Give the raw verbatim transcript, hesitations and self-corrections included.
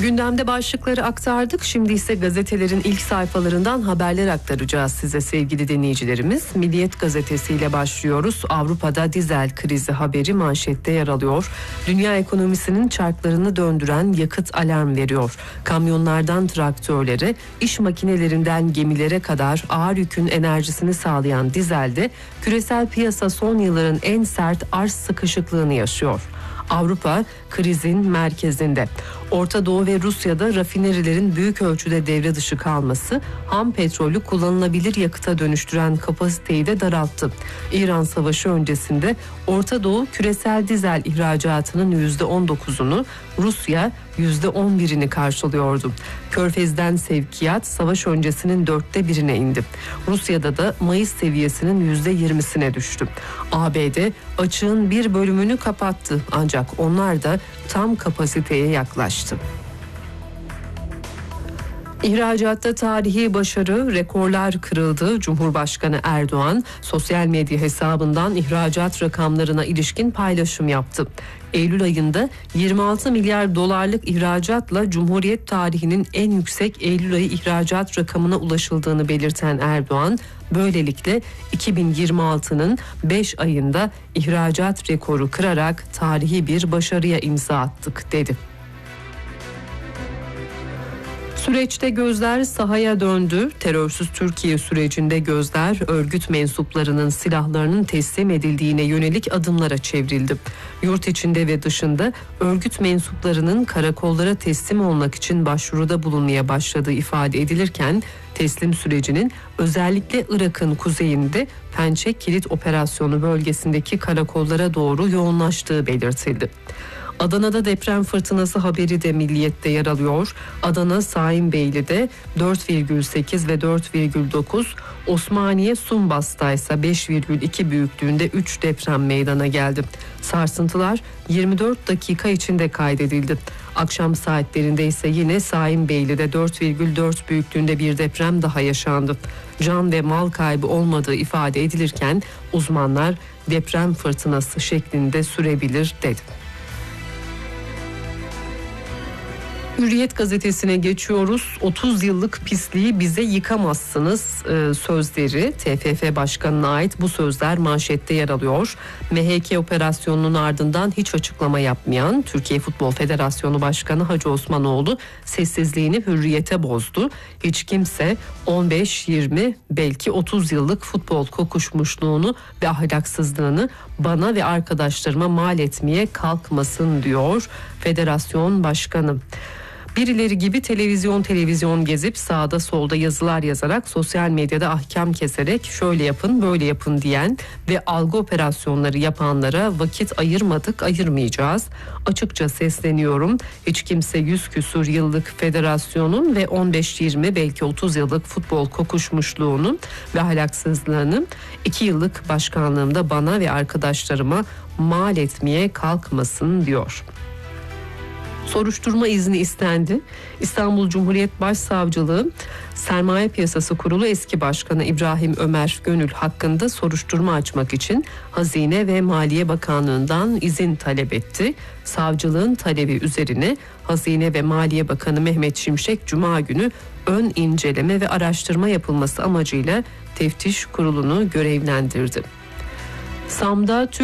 Gündemde başlıkları aktardık. Şimdi ise gazetelerin ilk sayfalarından haberler aktaracağız size sevgili dinleyicilerimiz. Milliyet gazetesiyle başlıyoruz. Avrupa'da dizel krizi haberi manşette yer alıyor. Dünya ekonomisinin çarklarını döndüren yakıt alarm veriyor. Kamyonlardan traktörlere, iş makinelerinden gemilere kadar ağır yükün enerjisini sağlayan dizelde küresel piyasa son yılların en sert arz sıkışıklığını yaşıyor. Avrupa krizin merkezinde. Orta Doğu ve Rusya'da rafinerilerin büyük ölçüde devre dışı kalması ham petrolü kullanılabilir yakıta dönüştüren kapasiteyi de daralttı. İran Savaşı öncesinde Orta Doğu küresel dizel ihracatının yüzde on dokuzunu, Rusya yüzde on birini karşılıyordu. Körfez'den sevkiyat savaş öncesinin dörtte birine indi. Rusya'da da Mayıs seviyesinin yüzde yirmisine düştü. A B D açığın bir bölümünü kapattı ancak onlar da tam kapasiteye yaklaştı. İhracatta tarihi başarı, rekorlar kırıldı. Cumhurbaşkanı Erdoğan sosyal medya hesabından ihracat rakamlarına ilişkin paylaşım yaptı. Eylül ayında yirmi altı milyar dolarlık ihracatla Cumhuriyet tarihinin en yüksek Eylül ayı ihracat rakamına ulaşıldığını belirten Erdoğan, böylelikle iki bin yirmi altının beş ayında ihracat rekoru kırarak tarihi bir başarıya imza attık dedi. Süreçte gözler sahaya döndü. Terörsüz Türkiye sürecinde gözler örgüt mensuplarının silahlarının teslim edildiğine yönelik adımlara çevrildi. Yurt içinde ve dışında örgüt mensuplarının karakollara teslim olmak için başvuruda bulunmaya başladığı ifade edilirken teslim sürecinin özellikle Irak'ın kuzeyinde Pençe Kilit Operasyonu bölgesindeki karakollara doğru yoğunlaştığı belirtildi. Adana'da deprem fırtınası haberi de Milliyet'te yer alıyor. Adana Saimnbeyli'de dört virgül sekiz ve dört virgül dokuz, Osmaniye Sumbas'ta ise beş virgül iki büyüklüğünde üç deprem meydana geldi. Sarsıntılar yirmi dört dakika içinde kaydedildi. Akşam saatlerinde ise yine Saimnbeyli'de dört virgül dört büyüklüğünde bir deprem daha yaşandı. Can ve mal kaybı olmadığı ifade edilirken uzmanlar deprem fırtınası şeklinde sürebilir dedi. Hürriyet gazetesine geçiyoruz. otuz yıllık pisliği bize yıkamazsınız e, sözleri T F F Başkanı'na ait bu sözler manşette yer alıyor. M H K operasyonunun ardından hiç açıklama yapmayan Türkiye Futbol Federasyonu Başkanı Hacı Osmanoğlu sessizliğini Hürriyet'e bozdu. Hiç kimse on beş yirmi belki otuz yıllık futbol kokuşmuşluğunu ve ahlaksızlığını bana ve arkadaşlarıma mal etmeye kalkmasın diyor Federasyon Başkanı. Birileri gibi televizyon televizyon gezip sağda solda yazılar yazarak sosyal medyada ahkam keserek şöyle yapın böyle yapın diyen ve algı operasyonları yapanlara vakit ayırmadık, ayırmayacağız. Açıkça sesleniyorum. Hiç kimse yüz küsur yıllık federasyonun ve on beş yirmi belki otuz yıllık futbol kokuşmuşluğunu ve ahlaksızlığını iki yıllık başkanlığımda bana ve arkadaşlarıma mal etmeye kalkmasın diyor. Soruşturma izni istendi. İstanbul Cumhuriyet Başsavcılığı Sermaye Piyasası Kurulu eski başkanı İbrahim Ömer Gönül hakkında soruşturma açmak için Hazine ve Maliye Bakanlığı'ndan izin talep etti. Savcılığın talebi üzerine Hazine ve Maliye Bakanı Mehmet Şimşek Cuma günü ön inceleme ve araştırma yapılması amacıyla teftiş kurulunu görevlendirdi. Sam'da